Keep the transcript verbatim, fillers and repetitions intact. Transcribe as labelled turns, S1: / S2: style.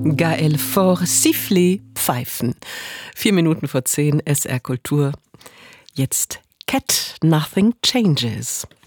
S1: Gaël Faure, Sifflet, Pfeifen. Vier Minuten vor zehn, S R Kultur. Jetzt Cat, Nothing Changes.